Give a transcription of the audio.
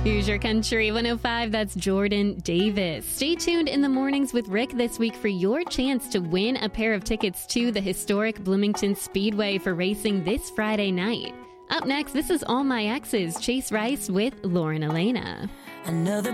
Hoosier Country 105, that's Jordan Davis. Stay tuned in the mornings with Rick this week for your chance to win a pair of tickets to the historic Bloomington Speedway for racing this Friday night. Up next, this is All My Exes, Chase Rice with Lauren Elena. Another